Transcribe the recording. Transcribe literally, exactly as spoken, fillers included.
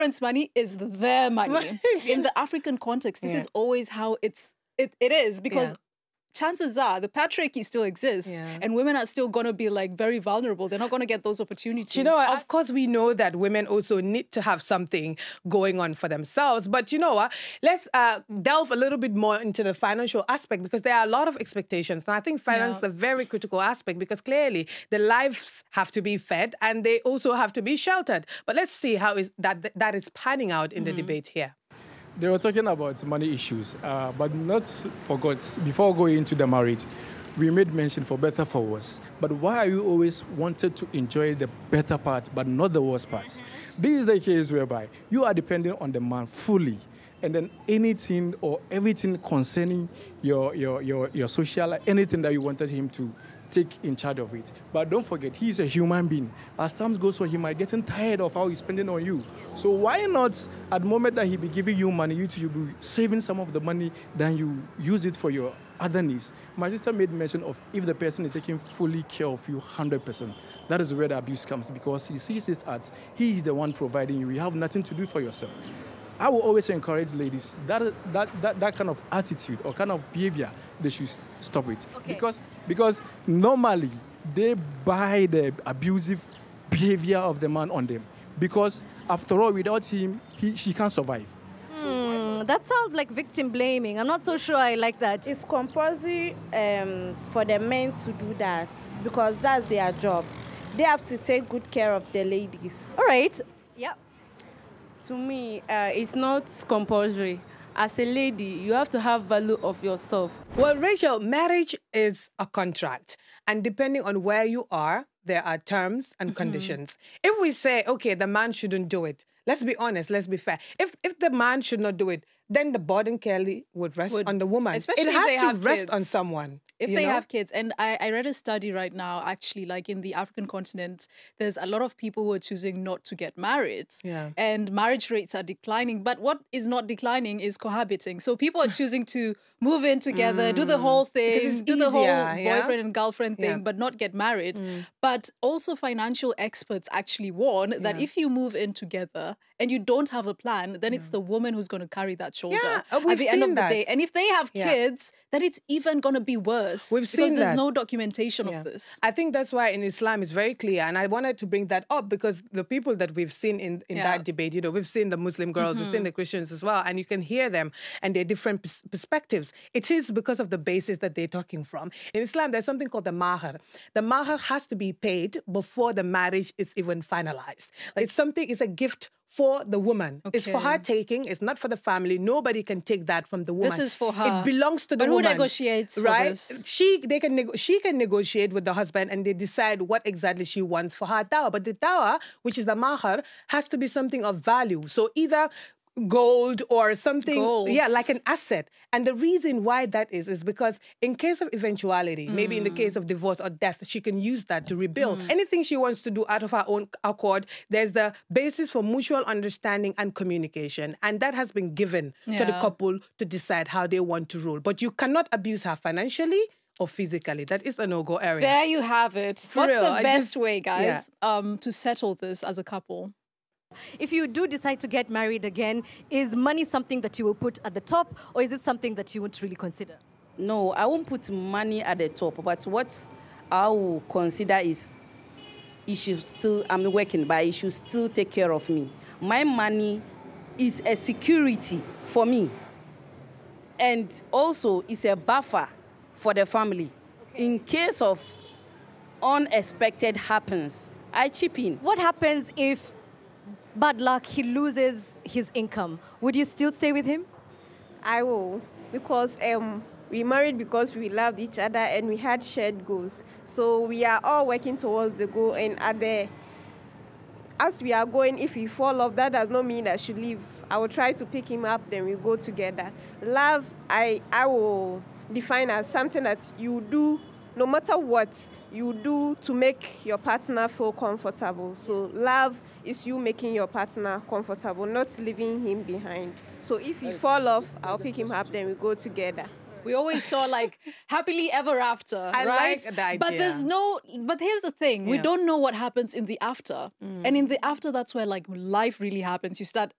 parents' money is their money. In the African context, this Yeah. is always how it's it, it is because Yeah. chances are the patriarchy still exists Yeah. and women are still going to be like very vulnerable. They're not going to get those opportunities. You know, what? Of course, we know that women also need to have something going on for themselves. But you know what? Let's uh, delve a little bit more into the financial aspect because there are a lot of expectations. And I think finance Yeah. is a very critical aspect because clearly the lives have to be fed and they also have to be sheltered. But let's see how is that that is panning out in mm-hmm. the debate here. They were talking about money issues, uh, but not forgot, before going into the marriage, we made mention for better, for worse. But why are you always wanted to enjoy the better part, but not the worst parts? This is the case whereby you are depending on the man fully, and then anything or everything concerning your, your, your, your social, anything that you wanted him to take in charge of it. But don't forget, he is a human being. As time goes on, he might get tired of how he's spending on you. So why not, at the moment that he be giving you money, you to be saving some of the money, then you use it for your other needs. My sister made mention of if the person is taking fully care of you one hundred percent. That is where the abuse comes because he sees it as he is the one providing you. You have nothing to do for yourself. I will always encourage ladies that that that, that kind of attitude or kind of behavior, they should stop it. Okay. Because because normally they buy the abusive behavior of the man on them. Because after all, without him, he she can't survive. Hmm, that sounds like victim blaming. I'm not so sure I like that. It's compulsory um, for the men to do that because that's their job. They have to take good care of the ladies. All right. Yeah. To me, uh, it's not compulsory. As a lady, you have to have value of yourself. Well, Rachel, marriage is a contract. And depending on where you are, there are terms and mm-hmm. conditions. If we say, okay, the man shouldn't do it, let's be honest, let's be fair. If if the man should not do it, then the burden clearly would rest Would, on the woman. especially it if has they to have rest kids. on someone. If you they know? have kids, and I, I read a study right now, actually, like in the African continent, there's a lot of people who are choosing not to get married. Yeah. And marriage rates are declining. But what is not declining is cohabiting. So people are choosing to move in together, mm. do the whole thing, do the whole easier, yeah? boyfriend and girlfriend thing, Yeah. but not get married. Mm. But also financial experts actually warn that Yeah. if you move in together and you don't have a plan, then it's the woman who's going to carry that shoulder Yeah, uh, at we've the end seen of the that. day. And if they have Yeah. kids, then it's even going to be worse. We've because seen there's that. no documentation Yeah. of this. I think that's why in Islam it's very clear. And I wanted to bring that up because the people that we've seen in, in Yeah. that debate, you know, we've seen the Muslim girls, Mm-hmm. we've seen the Christians as well, and you can hear them and their different pers- perspectives. It is because of the basis that they're talking from. In Islam, there's something called the mahar. The mahar has to be paid before the marriage is even finalized. Like it's something, it's a gift for the woman. It's for Okay. her taking. It's not for the family. Nobody can take that from the woman. This is for her. It belongs to the But who woman. negotiates for right? this? She they can nego- she can negotiate with the husband and they decide what exactly she wants for her dowry. But the dowry, which is the mahar, has to be something of value. So either gold or something, Gold. yeah, like an asset. And the reason why that is, is because in case of eventuality, mm. maybe in the case of divorce or death, she can use that to rebuild. Mm. Anything she wants to do out of her own accord, there's the basis for mutual understanding and communication. And that has been given Yeah. to the couple to decide how they want to rule. But you cannot abuse her financially or physically. That is a no-go area. There you have it. For What's real, the I best just- way, guys, um, to settle this as a couple? If you do decide to get married again, is money something that you will put at the top, or is it something that you won't really consider? No, I won't put money at the top, but what I will consider is he should still, I'm working, but he should still take care of me. My money is a security for me. And also, it's a buffer for the family. Okay. In case of unexpected happens, I chip in. What happens if, bad luck, he loses his income? Would you still stay with him? I will, because um, we married because we loved each other and we had shared goals. So we are all working towards the goal, and at the, as we are going, if we fall off, that does not mean I should leave. I will try to pick him up, then we go together. Love, I, I will define as something that you do, no matter what, you do to make your partner feel comfortable. So love is you making your partner comfortable, not leaving him behind. So if he fall off, I'll pick him up, then we go together. We always saw like happily ever after, I right? like the idea. But there's no, but here's the thing. We Yeah. don't know what happens in the after. Mm. And in the after, that's where like life really happens. You start